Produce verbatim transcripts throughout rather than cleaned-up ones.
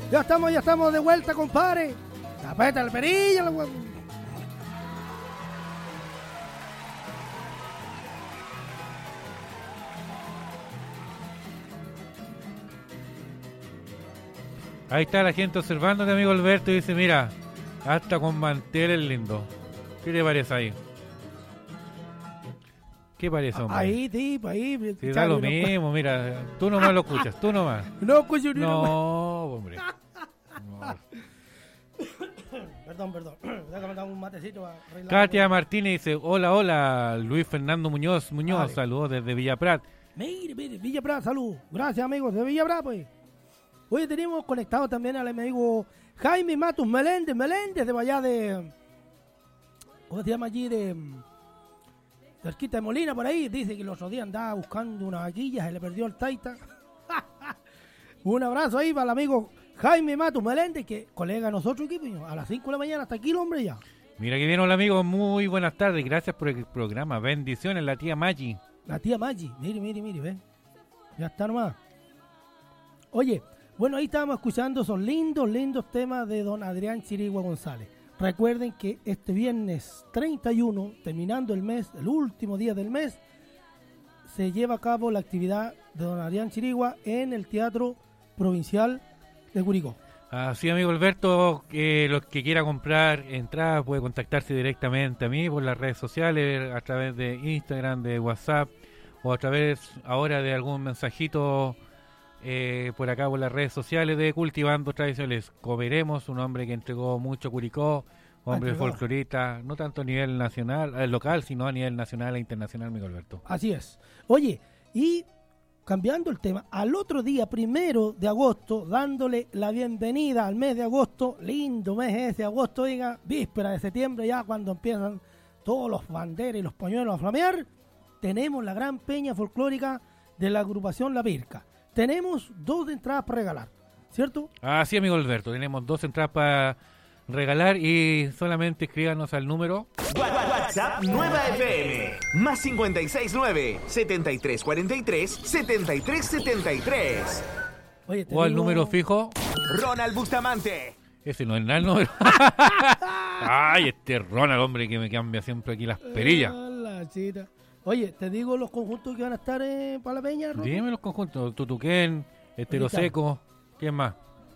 Ya estamos, ya estamos de vuelta, compadre. Tapeta el perilla, la... Ahí está la gente observando que amigo Alberto y dice, mira, hasta con mantel es lindo. ¿Qué te parece ahí? ¿Qué parece, hombre? Ahí, tipo, ahí. Sí, da lo mismo, mira, tú nomás lo escuchas, tú nomás. No escucho ni No, hombre. No. Perdón, perdón. Déjame dar un matecito para arreglar. Katia Martínez dice, hola, hola, Luis Fernando Muñoz, Muñoz, Vale. saludos desde Villa Prat. Mire, mire, Villa Prat, salud. Gracias, amigos de Villa Prat, pues. Hoy tenemos conectado también al amigo Jaime Matus Meléndez, Meléndez de allá de... ¿Cómo se llama allí? De... Cerquita de Molina, por ahí. Dice que los otros días andaba buscando una vaquilla, se le perdió el taita. Un abrazo ahí para el amigo Jaime Matus Meléndez, que colega de nosotros aquí, pues, a las cinco de la mañana hasta aquí el hombre ya. Mira que viene, hola amigo, muy buenas tardes, gracias por el programa, bendiciones, la tía Maggi. La tía Maggi, mire, mire, mire, ve. Ya está nomás. Oye, bueno, ahí estábamos escuchando esos lindos, lindos temas de don Adrián Chirigua González. Recuerden que este viernes treinta y uno, terminando el mes, el último día del mes, se lleva a cabo la actividad de don Adrián Chirigua en el Teatro Provincial de Curicó. Así, amigo Alberto, que los que quiera comprar entradas puede contactarse directamente a mí por las redes sociales, a través de Instagram, de WhatsApp, o a través ahora de algún mensajito eh, por acá por las redes sociales de Cultivando Tradiciones. Comeremos, un hombre que entregó mucho Curicó, hombre folclorista, no tanto a nivel nacional, eh, local, sino a nivel nacional e internacional, amigo Alberto. Así es. Oye, y cambiando el tema, al otro día, primero de agosto, dándole la bienvenida al mes de agosto, lindo mes ese agosto, oiga, víspera de septiembre, ya cuando empiezan todos los banderas y los pañuelos a flamear, tenemos la gran peña folclórica de la agrupación La Pirca. Tenemos dos entradas para regalar, ¿cierto? Así, amigo Alberto, tenemos dos entradas para regalar y solamente escríbanos al número WhatsApp Nueva F M más cincuenta y seis nueve setenta y tres cuarenta y tres setenta y tres setenta y tres. Oye, o al número fijo Ronald Bustamante. Ese no es nada el número. Ay, este Ronald, hombre, que me cambia siempre aquí las perillas. La chita. Oye, te digo los conjuntos que van a estar eh, para la peña, Ronald. Dime los conjuntos, Tutuquén, Esteroseco, ¿quién más?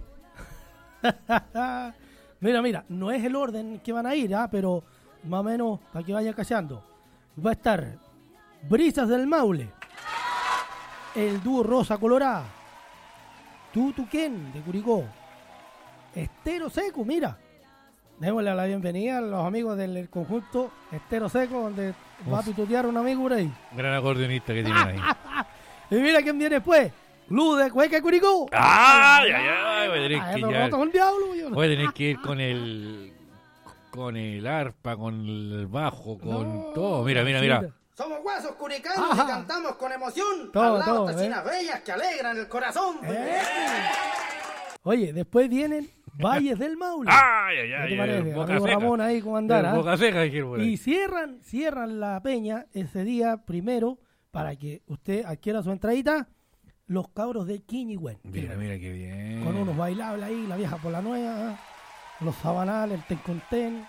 Mira, mira, no es el orden que van a ir, ¿ah? Pero más o menos para que vayan cachando. Va a estar Brisas del Maule, el dúo Rosa Colorada, Tutuquén de Curicó, Estero Seco, mira. Démosle la bienvenida a los amigos del conjunto Estero Seco, donde va a tututear un amigo por ahí. Gran acordeonista que tienen ahí. Y mira quién viene después. Club de Cueca de Curicó. ¡Ay, ay, ay! Voy a tener Ay, que, me ya- roto con el diablo, yo no. voy a tener que ir con el con el arpa, con el bajo, con No, todo. Mira, mira, mira. chita. Somos huesos curicanos Ajá. y cantamos con emoción. Todo, al lado todo, de ¿eh? chinas bellas que alegran el corazón. Eh. Oye, después vienen Valles del Maule. ¡Ay, ay, ¿Qué ay! te parece? Boca Amigo seca. Ramón ahí como andar, El ¿ah? Boca seca, dijeron por ahí. Y cierran, cierran la peña ese día primero para que usted adquiera su entradita. Los cabros de Quiñigüen. Mira, mira qué bien. Con unos bailables ahí, la vieja por la nueva, ¿ah? Los sabanales, el tencontén.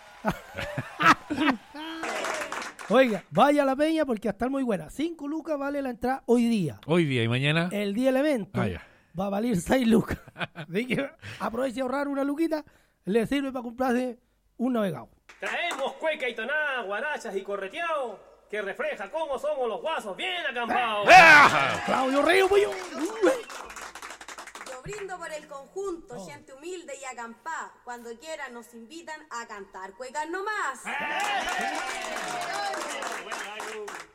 Oiga, vaya a la peña porque va a estar muy buena. Cinco lucas vale la entrada hoy día. Hoy día y mañana. El día del evento Ah, ya. va a valer seis lucas. Así que aproveche a ahorrar una luquita, le sirve para comprarse un navegado. Traemos cueca y toná, guarachas y correteado, que refleja cómo somos los guasos bien acampados. Claudio Río, pollo. Yo brindo por el conjunto, gente humilde y acampada. Cuando quieran nos invitan a cantar cuecas nomás.